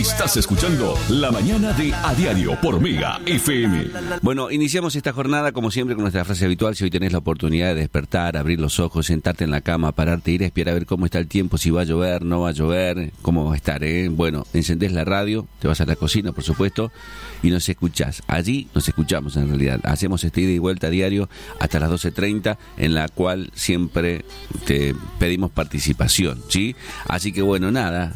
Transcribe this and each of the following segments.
Estás escuchando La Mañana de A Diario por Mega FM. Bueno, iniciamos esta jornada como siempre con nuestra frase habitual. Si hoy tenés la oportunidad de despertar, abrir los ojos, sentarte en la cama, pararte, ir a espiar a ver cómo está el tiempo, si va a llover, no va a llover, cómo va a estar, ¿eh? Bueno, encendés la radio, te vas a la cocina, por supuesto, y nos escuchás. Allí nos escuchamos en realidad. Hacemos ida y vuelta a diario hasta las 12:30, en la cual siempre te pedimos participación, ¿sí? Así que bueno, nada,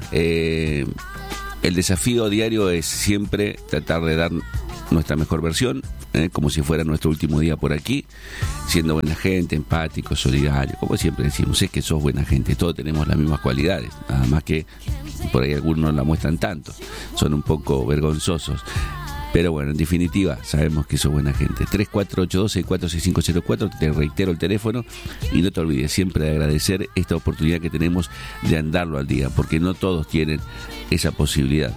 el desafío diario es siempre tratar de dar nuestra mejor versión, como si fuera nuestro último día por aquí, siendo buena gente, empático, solidario, como siempre decimos, es que sos buena gente, todos tenemos las mismas cualidades, nada más que por ahí algunos no la muestran tanto, son un poco vergonzosos. Pero bueno, en definitiva, sabemos que sos buena gente. 3482-646504, te reitero el teléfono, y no te olvides siempre de agradecer esta oportunidad que tenemos de andarlo al día, porque no todos tienen esa posibilidad,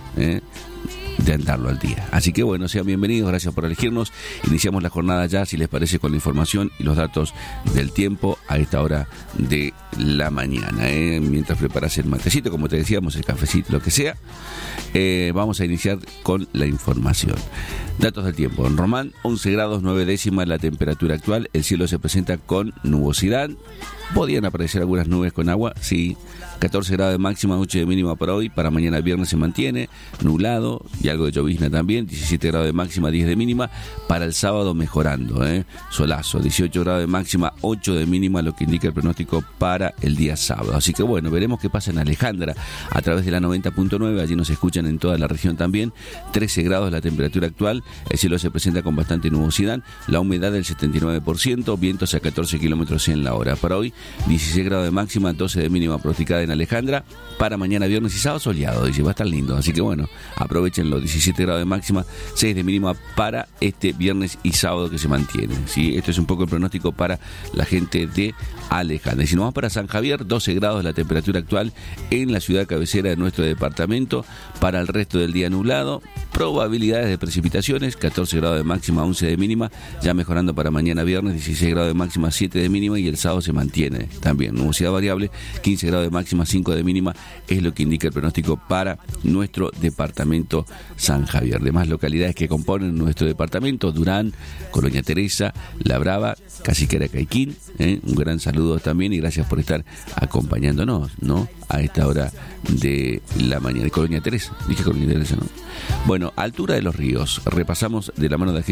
de andarlo al día. Así que bueno, sean bienvenidos, gracias por elegirnos. Iniciamos la jornada ya, si les parece, con la información y los datos del tiempo a esta hora de la mañana, mientras preparas el matecito, como te decíamos, el cafecito, lo que sea. Vamos a iniciar con la información. Datos del tiempo. En Román, 11 grados 9 décimas la temperatura actual. El cielo se presenta con nubosidad. Podían aparecer algunas nubes con agua, sí. 14 grados de máxima, 8 de mínima para hoy. Para mañana viernes se mantiene nublado y algo de llovizna también. 17 grados de máxima, 10 de mínima. Para el sábado mejorando, solazo. 18 grados de máxima, 8 de mínima, lo que indica el pronóstico para el día sábado. Así que bueno, veremos qué pasa en Alejandra a través de la 90.9. Allí nos escuchan en toda la región también. 13 grados la temperatura actual. El cielo se presenta con bastante nubosidad. La humedad del 79%. Vientos a 14 kilómetros en la hora. Para hoy, 16 grados de máxima, 12 de mínima pronosticada en Alejandra. Para mañana viernes y sábado soleado, dice, va a estar lindo, así que bueno, aprovechen los 17 grados de máxima, 6 de mínima para este viernes y sábado que se mantiene, ¿sí? Esto es un poco el pronóstico para la gente de Alejandra. Y si nos vamos para San Javier, 12 grados la temperatura actual en la ciudad cabecera de nuestro departamento. Para el resto del día nublado, probabilidades de precipitaciones, 14 grados de máxima, 11 de mínima, ya mejorando para mañana viernes, 16 grados de máxima, 7 de mínima, y el sábado se mantiene también nubosidad variable, 15 grados de máxima, 5 de mínima, es lo que indica el pronóstico para nuestro departamento San Javier. Demás localidades que componen nuestro departamento: Durán, Colonia Teresa, La Brava, Caciquera Caiquín, un gran saludo también y gracias por estar acompañándonos, ¿no?, a esta hora de la mañana. De Colonia Teresa, dije Colonia Teresa, ¿no? Bueno, altura de los ríos, repasamos de la mano de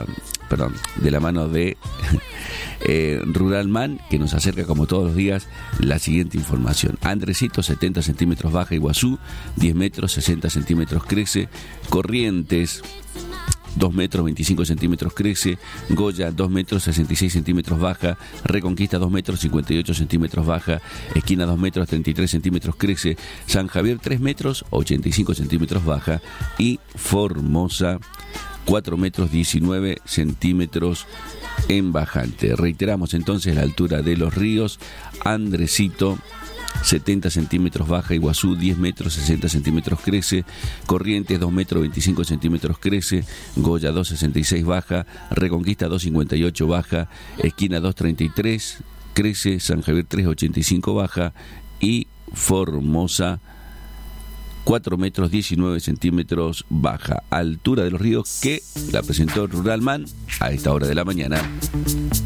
Ruralman, que nos acerca como todos los días la siguiente información. Andresito, 70 centímetros baja Iguazú, 10 metros 60 centímetros crece. Corrientes, 2 metros 25 centímetros crece. Goya, 2 metros 66 centímetros baja. Reconquista, 2 metros 58 centímetros baja. Esquina, 2 metros 33 centímetros crece. San Javier, 3 metros 85 centímetros baja. Y Formosa, 4 metros 19 centímetros en bajante. Reiteramos entonces la altura de los ríos. Andresito, 70 centímetros baja Iguazú, 10 metros 60 centímetros crece. Corrientes, 2 metros 25 centímetros crece. Goya, 2,66 baja. Reconquista, 2,58 baja. Esquina, 2,33 crece. San Javier, 3,85 baja. Y Formosa, 4 metros 19 centímetros baja. Altura de los ríos que la presentó Ruralman a esta hora de la mañana.